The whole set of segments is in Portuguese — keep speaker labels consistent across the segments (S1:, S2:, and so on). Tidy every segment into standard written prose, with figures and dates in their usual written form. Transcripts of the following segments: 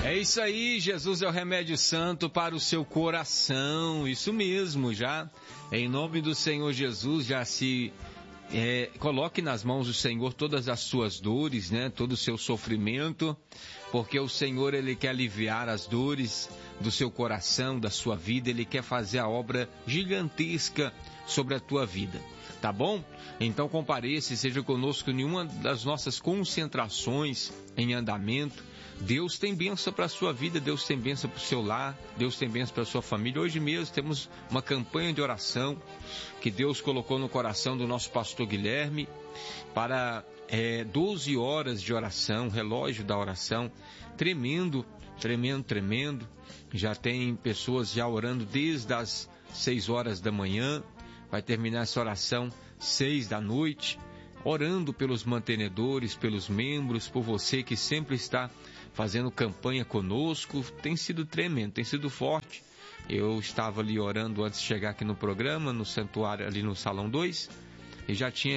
S1: É isso aí, Jesus é o remédio santo para o seu coração, isso mesmo, já em nome do Senhor Jesus, já se coloque nas mãos do Senhor todas as suas dores, né, todo o seu sofrimento, porque o Senhor, Ele quer aliviar as dores do seu coração, da sua vida, Ele quer fazer a obra gigantesca sobre a tua vida, tá bom? Então compareça e seja conosco em uma das nossas concentrações em andamento. Deus tem bênção para a sua vida, Deus tem bênção para o seu lar, Deus tem bênção para a sua família. Hoje mesmo temos uma campanha de oração que Deus colocou no coração do nosso pastor Guilherme para 12 horas de oração, relógio da oração, tremendo. Já tem pessoas já orando desde as 6 horas da manhã, vai terminar essa oração 6 da noite, orando pelos mantenedores, pelos membros, por você que sempre está fazendo campanha conosco. Tem sido tremendo, tem sido forte. Eu estava ali orando antes de chegar aqui no programa, no santuário, ali no Salão 2, e já tinha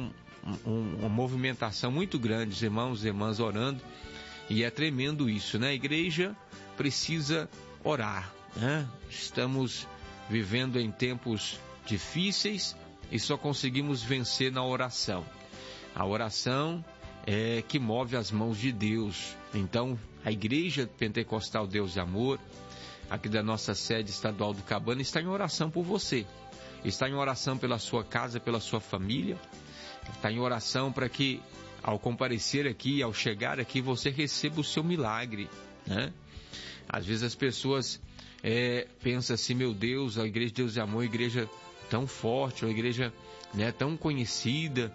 S1: uma movimentação muito grande, os irmãos e irmãs orando, e é tremendo isso, né? A igreja precisa orar, né? Estamos vivendo em tempos difíceis e só conseguimos vencer na oração. A oração é que move as mãos de Deus. Então, a Igreja Pentecostal Deus e Amor, aqui da nossa sede estadual do Cabana, está em oração por você. Está em oração pela sua casa, pela sua família. Está em oração para que, ao comparecer aqui, ao chegar aqui, você receba o seu milagre, né? Às vezes as pessoas pensam assim, meu Deus, a Igreja Deus e Amor é uma igreja tão forte, uma igreja, né, tão conhecida,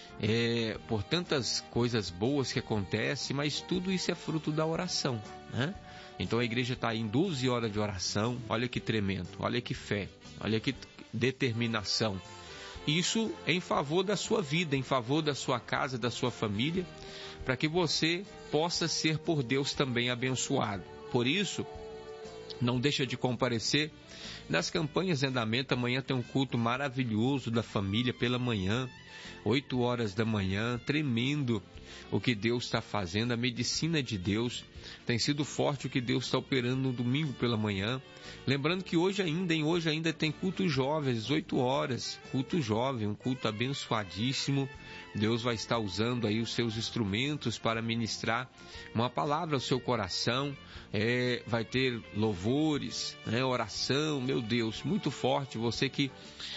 S1: por tantas coisas boas que acontecem, mas tudo isso é fruto da oração, né? Então a igreja está em 12 horas de oração. Olha que tremendo, olha que fé, olha que determinação. Isso em favor da sua vida, em favor da sua casa, da sua família, para que você possa ser por Deus também abençoado. Por isso, não deixa de comparecer nas campanhas em andamento. Amanhã tem um culto maravilhoso da família pela manhã, 8 horas da manhã, tremendo o que Deus está fazendo, a medicina de Deus. Tem sido forte o que Deus está operando no domingo pela manhã. Lembrando que hoje ainda tem culto jovem, às 8 horas, culto jovem, um culto abençoadíssimo. Deus vai estar usando aí os seus instrumentos para ministrar uma palavra ao seu coração. Vai ter louvores, oração, meu Deus, muito forte. Você que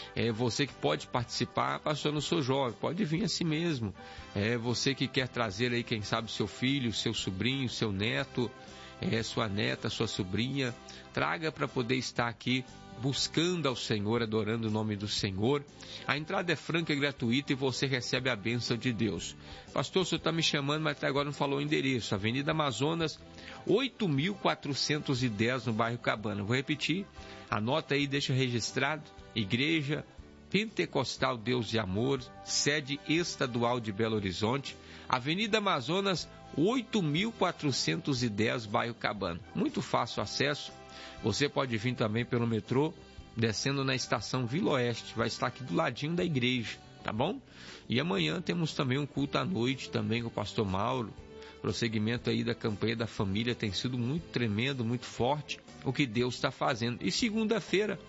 S1: pode participar, pastor, eu não sou jovem, pode vir assim mesmo. Você que quer trazer aí, quem sabe, seu filho, seu sobrinho, seu neto, sua neta, sua sobrinha, traga para poder estar aqui buscando ao Senhor, adorando o nome do Senhor. A entrada é franca e gratuita e você recebe a bênção de Deus. Pastor, o senhor está me chamando, mas até agora não falou o endereço. Avenida Amazonas, 8.410, no bairro Cabana. Vou repetir, anota aí, deixa registrado. Igreja Pentecostal Deus e Amor, sede estadual de Belo Horizonte, Avenida Amazonas, 8.410, bairro Cabana. Muito fácil acesso. Você pode vir também pelo metrô, descendo na estação Vila Oeste, vai estar aqui do ladinho da igreja, tá bom? E amanhã temos também um culto à noite, também com o pastor Mauro. Prosseguimento aí da campanha da família, tem sido muito tremendo, muito forte o que Deus está fazendo. E segunda-feira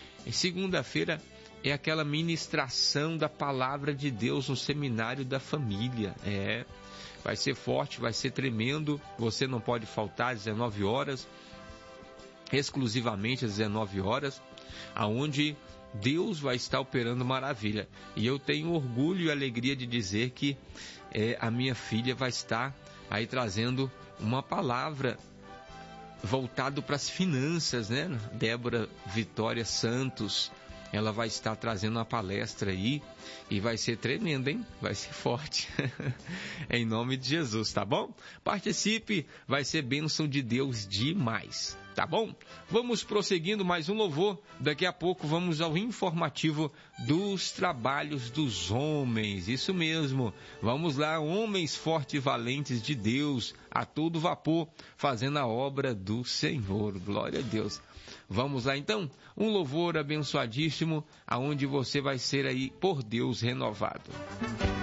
S1: é aquela ministração da palavra de Deus no seminário da família. Vai ser forte, vai ser tremendo. Você não pode faltar às 19 horas, exclusivamente às 19 horas, aonde Deus vai estar operando maravilha. E eu tenho orgulho e alegria de dizer que a minha filha vai estar aí trazendo uma palavra voltado para as finanças, né? Débora Vitória Santos, ela vai estar trazendo uma palestra aí e vai ser tremendo, hein? Vai ser forte. Em nome de Jesus, tá bom? Participe, vai ser bênção de Deus demais, tá bom? Vamos prosseguindo mais um louvor. Daqui a pouco vamos ao informativo dos trabalhos dos homens. Isso mesmo. Vamos lá, homens fortes e valentes de Deus, a todo vapor, fazendo a obra do Senhor. Glória a Deus. Vamos lá então, um louvor abençoadíssimo, aonde você vai ser aí por Deus renovado.